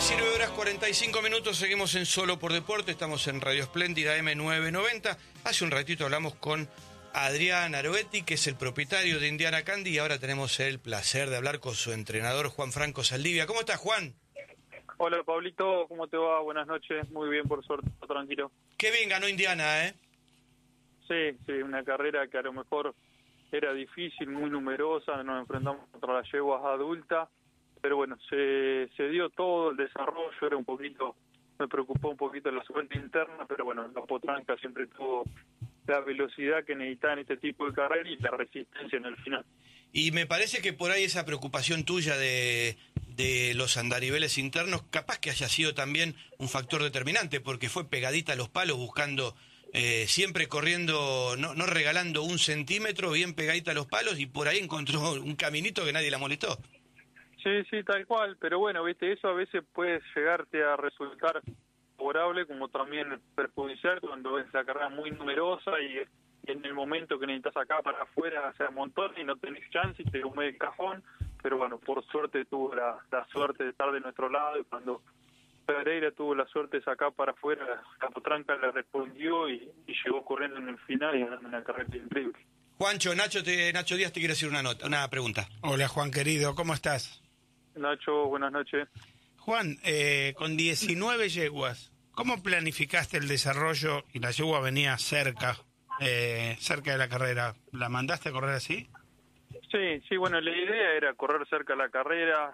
19:45, seguimos en Solo por Deporte, estamos en Radio Espléndida M990. Hace un ratito hablamos con Adrián Aroetti, que es el propietario de Indiana Candy, y ahora tenemos el placer de hablar con su entrenador, Juan Franco Saldivia. ¿Cómo estás, Juan? Hola, Pablito, ¿cómo te va? Buenas noches, muy bien, por suerte, tranquilo. Qué bien ganó Indiana, ¿eh? Sí, una carrera que a lo mejor era difícil, muy numerosa, nos enfrentamos contra las yeguas adultas, pero bueno, se dio todo, el desarrollo era un poquito, me preocupó un poquito la suerte interna, pero bueno, la potranca siempre tuvo la velocidad que necesitaba en este tipo de carrera y la resistencia en el final. Y me parece que por ahí esa preocupación tuya de los andariveles internos, capaz que haya sido también un factor determinante, porque fue pegadita a los palos buscando, siempre corriendo, no regalando un centímetro, bien pegadita a los palos, y por ahí encontró un caminito que nadie la molestó. Sí, tal cual, pero bueno, viste, eso a veces puede llegarte a resultar favorable como también perjudicial cuando es la carrera muy numerosa y en el momento que necesitas acá para afuera hacer montón y no tenés chance y te come el cajón, pero bueno, por suerte tuvo la suerte de estar de nuestro lado y cuando Pereira tuvo la suerte de sacar para afuera, la potranca le respondió y llegó corriendo en el final y ganando una carrera increíble. Juancho, Nacho Díaz te quiere decir una pregunta. Hola, Juan querido, ¿cómo estás? Nacho, buenas noches. Juan, con 19 yeguas, ¿cómo planificaste el desarrollo? Y la yegua venía cerca de la carrera. ¿La mandaste a correr así? Sí, bueno, la idea era correr cerca de la carrera.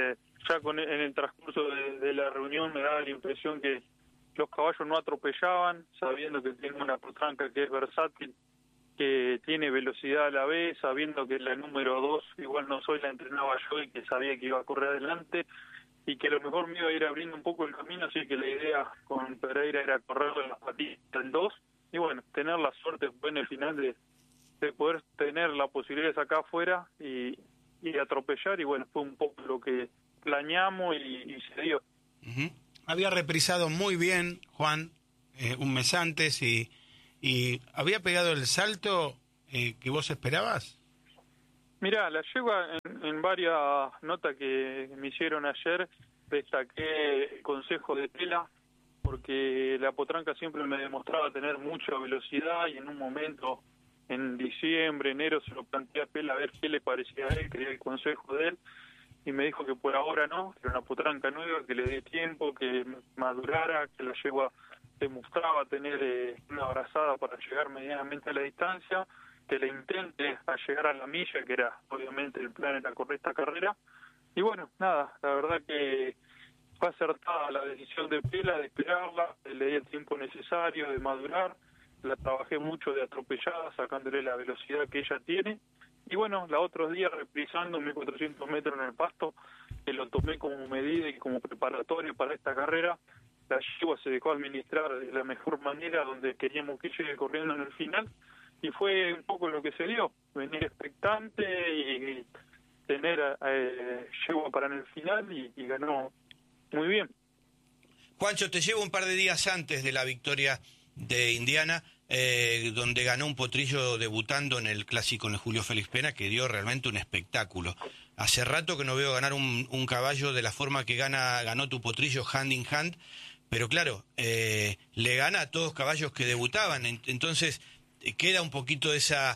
Ya en el transcurso de la reunión me daba la impresión que los caballos no atropellaban, sabiendo que tiene una potranca que es versátil, que tiene velocidad a la vez, sabiendo que la número 2 igual no soy, la entrenaba yo y que sabía que iba a correr adelante y que a lo mejor me iba a ir abriendo un poco el camino, así que la idea con Pereira era correrle las patillas del 2 y bueno, tener la suerte en el final de poder tener la posibilidad de sacar afuera y atropellar, y bueno, fue un poco lo que planeamos y se dio. Uh-huh. Había reprisado muy bien, Juan, un mes antes y había pegado el salto que vos esperabas. Mirá, la yegua en varias notas que me hicieron ayer destaqué el consejo de Pela, porque la potranca siempre me demostraba tener mucha velocidad y en un momento, en diciembre, enero, se lo planteé a Pela a ver qué le parecía a él, quería el consejo de él, y me dijo que por ahora no, que era una potranca nueva, que le dé tiempo, que madurara, que la yegua demostraba tener una abrazada para llegar medianamente a la distancia, que le intente a llegar a la milla, que era obviamente el plan en la correcta carrera. Y bueno, nada, la verdad que fue acertada la decisión de Pela de esperarla, le di el tiempo necesario de madurar, la trabajé mucho de atropellada, sacándole la velocidad que ella tiene. Y bueno, los otros días reprisando 1400 metros en el pasto, que lo tomé como medida y como preparatorio para esta carrera, la yegua se dejó administrar de la mejor manera donde queríamos que llegue corriendo en el final, y fue un poco lo que se dio, venir expectante y tener yegua para en el final y ganó muy bien. Juancho, te llevo un par de días antes de la victoria de Indiana, donde ganó un potrillo debutando en el clásico en el Julio Félix Pena, que dio realmente un espectáculo. Hace rato que no veo ganar un caballo de la forma que ganó tu potrillo hand in hand, pero claro, le gana a todos caballos que debutaban, entonces queda un poquito esa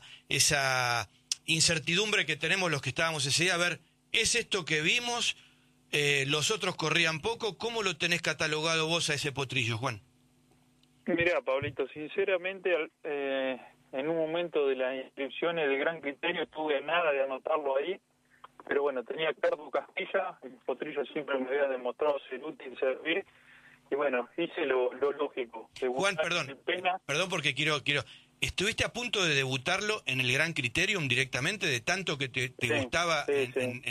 incertidumbre que tenemos los que estábamos ese día. A ver, ¿es esto que vimos? Los otros corrían poco. ¿Cómo lo tenés catalogado vos a ese potrillo, Juan? Mirá, Pablito, sinceramente, en un momento de las inscripciones de Gran Criterio estuve a nada de anotarlo ahí, pero bueno, tenía Cardo Castilla, el potrillo siempre me había demostrado ser útil, servir, y bueno, hice lo lógico. Juan, perdón porque quiero... ¿Estuviste a punto de debutarlo en el Gran Criterium directamente, de tanto que te gustaba? Sí,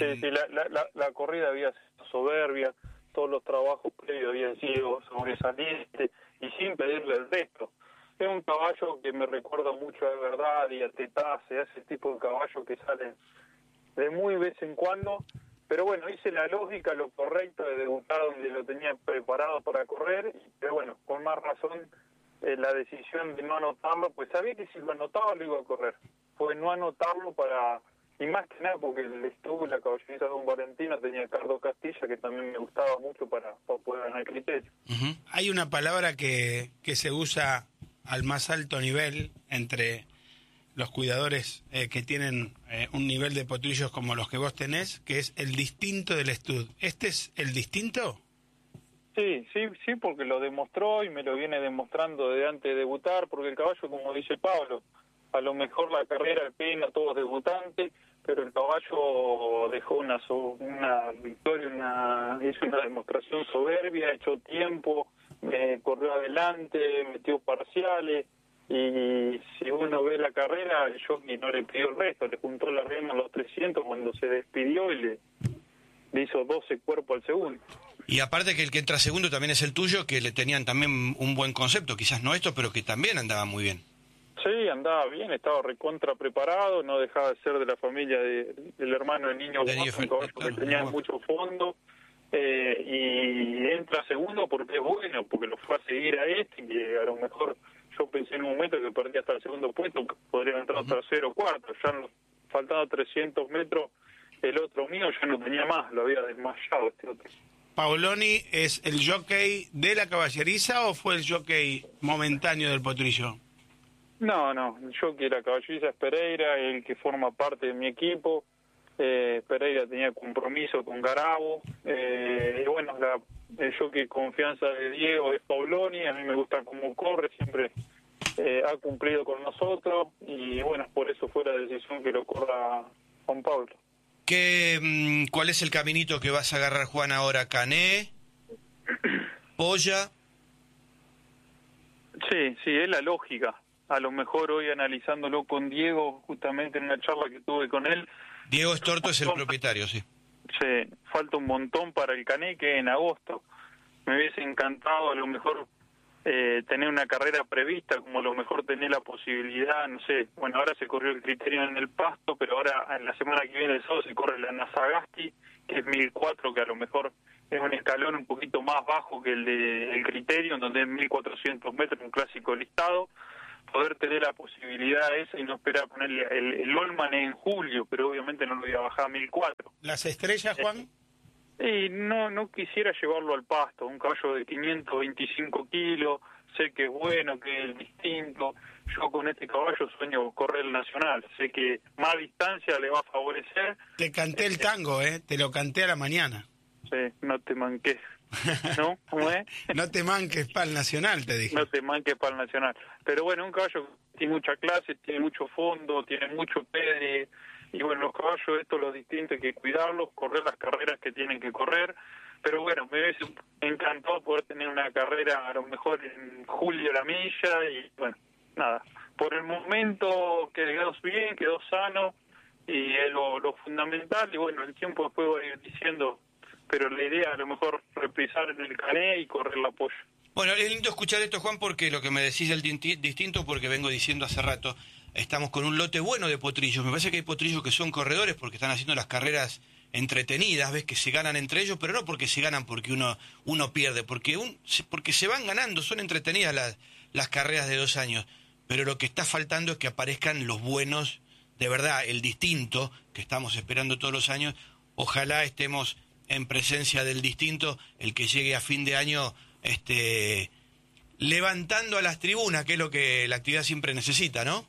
la corrida había sido soberbia, todos los trabajos previos habían sido sobresalientes y sin pedirle el resto. Es un caballo que me recuerda mucho a Verdad y a Tetase, a ese tipo de caballos que salen de muy vez en cuando, pero bueno, hice la lógica, lo correcto de debutar donde lo tenía preparado para correr, pero bueno, con más razón la decisión de no anotarlo, pues sabía que si lo anotaba lo iba a correr, fue no anotarlo para, y más que nada porque el estuvo la caballeriza de Don Valentino tenía Cardo Castilla, esa que también me gustaba mucho para poder ganar criterio. Ujú. Hay una palabra que se usa al más alto nivel entre los cuidadores que tienen un nivel de potrillos como los que vos tenés, que es el distinto del estud. ¿Este es el distinto? Sí, porque lo demostró y me lo viene demostrando desde antes de debutar, porque el caballo, como dice Pablo, a lo mejor la carrera, el pena, todos debutantes, pero el caballo dejó una victoria, hizo una demostración soberbia, echó tiempo, corrió adelante, metió parciales, y si uno ve la carrera, el jockey no le pidió el resto, le juntó la rema a los 300 cuando se despidió y le hizo 12 cuerpos al segundo. Y aparte que el que entra segundo también es el tuyo, que le tenían también un buen concepto, quizás no esto, pero que también andaba muy bien. Sí, andaba bien, estaba recontra preparado, no dejaba de ser de la familia del hermano del niño, De Niño un caballo claro, que tenía bueno. mucho fondo, y entra segundo porque es bueno, porque lo fue a seguir a este, que a lo mejor yo pensé en un momento que perdía hasta el segundo puesto, que podría entrar hasta tercero o cuarto, ya faltando 300 metros, el otro mío ya no tenía más, lo había desmayado este otro. ¿Paoloni es el jockey de la caballeriza o fue el jockey momentáneo del potrillo? No, yo que la caballeriza es Pereira, el que forma parte de mi equipo. Pereira tenía compromiso con Garabo, y bueno, el jockey confianza de Diego es Paoloni, a mí me gusta cómo corre, siempre ha cumplido con nosotros, y bueno, por eso fue la decisión que lo corra Juan Pablo. ¿Cuál es el caminito que vas a agarrar, Juan, ahora? ¿Cané? ¿Polla? Sí, es la lógica. A lo mejor hoy analizándolo con Diego, justamente en una charla que tuve con él. Diego Estorto es el propietario, sí. Sí, falta un montón para el Cané, que en agosto. Me hubiese encantado a lo mejor tener una carrera prevista, como a lo mejor tener la posibilidad, no sé, bueno, ahora se corrió el criterio en el Pasto, pero ahora en la semana que viene el sábado se corre la Nasagasti, que es 1004, que a lo mejor es un escalón un poquito más bajo que el de el criterio, en donde es 1400 metros, un clásico listado, poder tener la posibilidad esa y no esperar ponerle el Olman en julio, pero obviamente no lo voy a bajar a 1004. ¿Las estrellas, Juan? Y no quisiera llevarlo al Pasto, un caballo de 525 kilos, sé que es bueno, que es distinto. Yo con este caballo sueño correr el nacional, sé que más distancia le va a favorecer. Te canté el tango, te lo canté a la mañana. Sí, no te manques, ¿no? ¿Cómo es? No te manques para el nacional, te dije. No te manques para el nacional. Pero bueno, un caballo que tiene mucha clase, tiene mucho fondo, tiene mucho pedre. Y bueno, los caballos, estos los distintos hay que cuidarlos, correr las carreras que tienen que correr. Pero bueno, me hubiese encantado poder tener una carrera a lo mejor en julio la milla y bueno, nada. Por el momento quedó bien, quedó sano y es lo fundamental. Y bueno, el tiempo después va a ir diciendo, pero la idea a lo mejor reprisar en el Cané y correr la polla. Bueno, es lindo escuchar esto, Juan, porque lo que me decís del distinto, porque vengo diciendo hace rato, estamos con un lote bueno de potrillos. Me parece que hay potrillos que son corredores porque están haciendo las carreras entretenidas, ves que se ganan entre ellos, pero no porque se ganan porque uno pierde, porque se van ganando, son entretenidas las carreras de 2 años. Pero lo que está faltando es que aparezcan los buenos, de verdad, el distinto, que estamos esperando todos los años. Ojalá estemos en presencia del distinto, el que llegue a fin de año levantando a las tribunas, que es lo que la actividad siempre necesita, ¿no?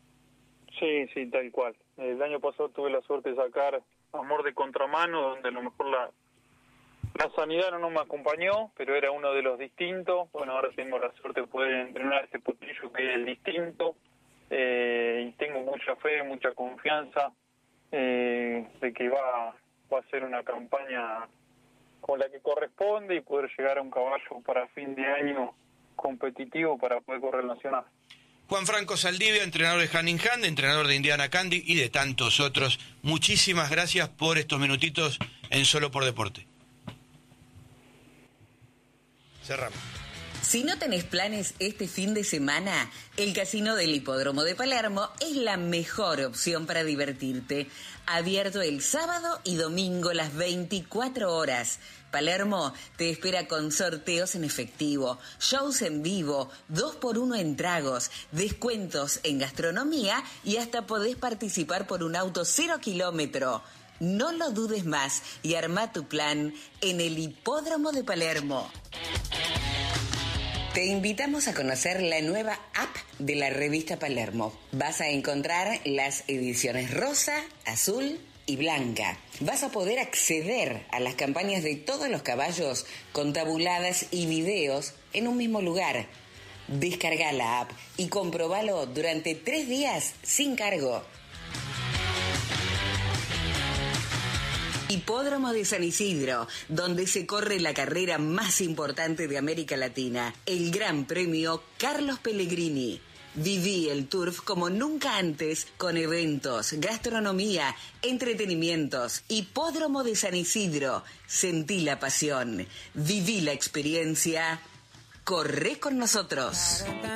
Sí, tal cual. El año pasado tuve la suerte de sacar Amor de Contramano, donde a lo mejor la sanidad no me acompañó, pero era uno de los distintos. Bueno, ahora tengo la suerte de poder entrenar este potrillo que es el distinto, y tengo mucha fe, mucha confianza de que va a ser una campaña con la que corresponde y poder llegar a un caballo para fin de año competitivo para poder correr el nacional. Juan Franco Saldivia, entrenador de Hand in Hand, entrenador de Indiana Candy y de tantos otros. Muchísimas gracias por estos minutitos en Solo por Deporte. Cerramos. Si no tenés planes este fin de semana, el Casino del Hipódromo de Palermo es la mejor opción para divertirte. Abierto el sábado y domingo las 24 horas. Palermo te espera con sorteos en efectivo, shows en vivo, 2x1 en tragos, descuentos en gastronomía y hasta podés participar por un auto 0 kilómetro. No lo dudes más y arma tu plan en el Hipódromo de Palermo. Te invitamos a conocer la nueva app de la revista Palermo. Vas a encontrar las ediciones rosa, azul y blanca. Vas a poder acceder a las campañas de todos los caballos con tabuladas y videos en un mismo lugar. Descarga la app y comprobalo durante 3 días sin cargo. Hipódromo de San Isidro, donde se corre la carrera más importante de América Latina, el Gran Premio Carlos Pellegrini. Viví el Turf como nunca antes, con eventos, gastronomía, entretenimientos. Hipódromo de San Isidro. Sentí la pasión, viví la experiencia. Corre con nosotros.